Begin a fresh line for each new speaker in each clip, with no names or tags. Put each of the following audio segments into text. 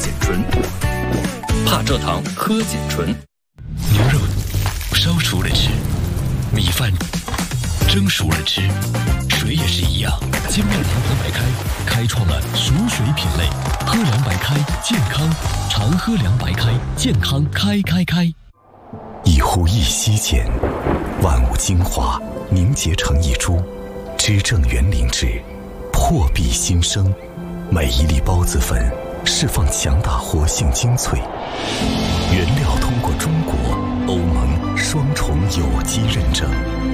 碱醇，怕蔗糖喝碱醇。
牛肉烧熟了吃，米饭蒸熟了吃，水也是一样。金麦堂喝白开开创了熟水品类，喝凉白开健康，常喝凉白开健康开。
一呼一吸间，万物精华凝结成一株，知正园灵芝，破壁新生。每一粒孢子粉释放强大活性精粹，原料通过中国、欧盟双重有机认证，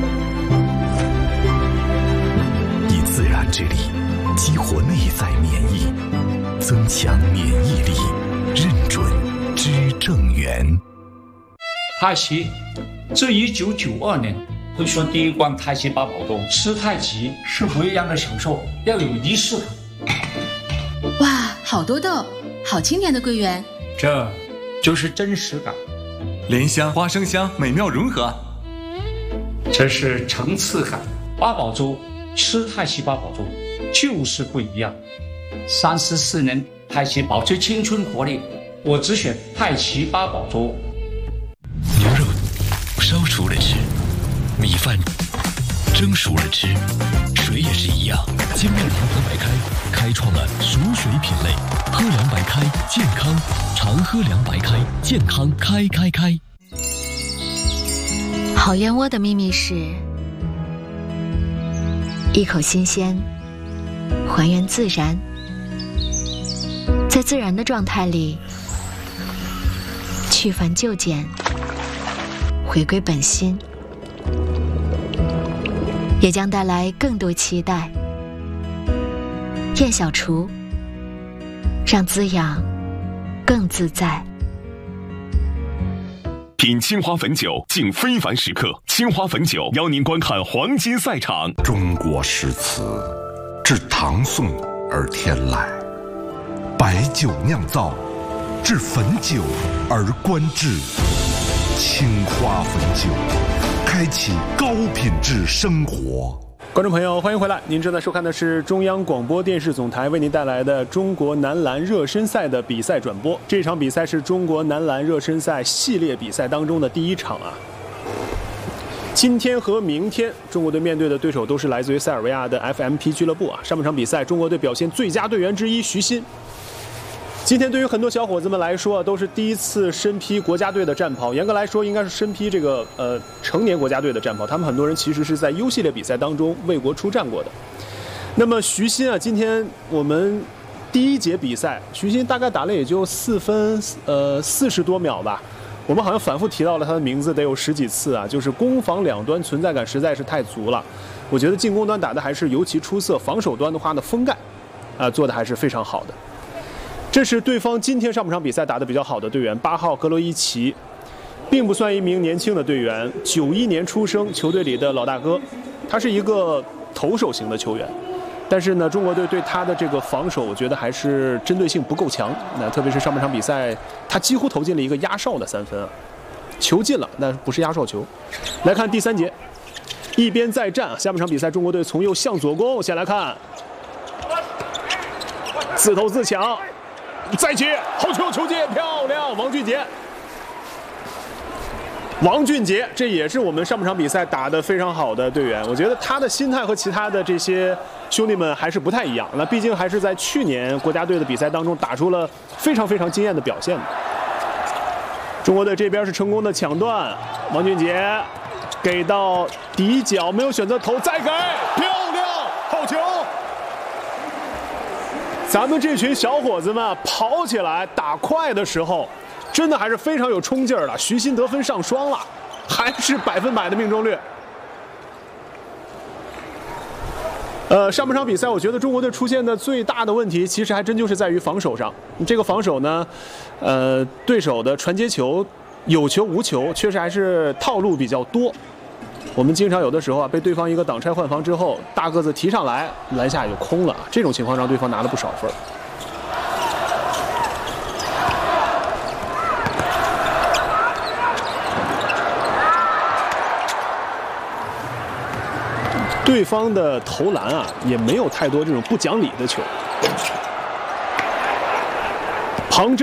以自然之力激活内在免疫，增强免疫力，认准知正园。
太极，自1992年推出第一罐太极八宝粥，吃太极是不一样的享受，要有仪式感。
哇，好多豆，好清甜的桂圆，
这就是真实感。
莲香、花生香美妙融合，
这是层次感。八宝粥，吃太极八宝粥就是不一样。34年太极保持青春活力，我只选太极八宝粥。
牛肉烧熟了吃，米饭蒸熟了吃，水也是一样。金麦堂喝白开开创了熟水品类，喝凉白开健康，常喝凉白开健康开。
好燕窝的秘密是一口新鲜，还原自然，在自然的状态里去繁就简，回归本心，也将带来更多期待。燕小厨，让滋养更自在。
品青花汾酒，敬非凡时刻。青花汾酒邀您观看黄金赛场。
中国诗词自唐宋而天来，白酒酿造至汾酒而观致。青花汾酒，开启高品质生活。
观众朋友，欢迎回来！您正在收看的是中央广播电视总台为您带来的中国男篮热身赛的比赛转播。这场比赛是中国男篮热身赛系列比赛当中的第一场啊。今天和明天，中国队面对的对手都是来自于塞尔维亚的 FMP 俱乐部啊。上半场比赛，中国队表现最佳队员之一徐新。今天对于很多小伙子们来说，都是第一次身披国家队的战袍。严格来说，应该是身披这个成年国家队的战袍。他们很多人其实是在 U 系列比赛当中为国出战过的。那么徐新啊，今天我们第一节比赛，徐新大概打了也就4分40多秒吧。我们好像反复提到了他的名字得有10几次啊，就是攻防两端存在感实在是太足了。我觉得进攻端打的还是尤其出色，防守端的话呢，封盖做的还是非常好的。这是对方今天上半场比赛打得比较好的队员，8号格罗伊奇，并不算一名年轻的队员，91年出生，球队里的老大哥，他是一个投手型的球员，但是呢，中国队对他的这个防守，我觉得还是针对性不够强。那特别是上半场比赛，他几乎投进了一个压哨的3分啊，球进了，但不是压哨球。来看第3节，一边再战，下半场比赛中国队从右向左攻，先来看，自投自抢。再起，好球，球接漂亮，王俊杰，这也是我们上半场比赛打得非常好的队员。我觉得他的心态和其他的这些兄弟们还是不太一样。那毕竟还是在去年国家队的比赛当中打出了非常惊艳的表现的。中国队这边是成功的抢断，王俊杰给到底角，没有选择投，再给，漂亮，好球！咱们这群小伙子们跑起来打快的时候，真的还是非常有冲劲儿的。徐新得分上双了，还是100%的命中率。上半场比赛，我觉得中国队出现的最大的问题，其实还真就是在于防守上。这个防守呢，对手的传接球有球无球，确实还是套路比较多。我们经常有的时候啊，被对方一个挡拆换防之后，大个子提上来，篮下也就空了。这种情况让对方拿了不少分。对方的投篮啊，也没有太多这种不讲理的球。旁征。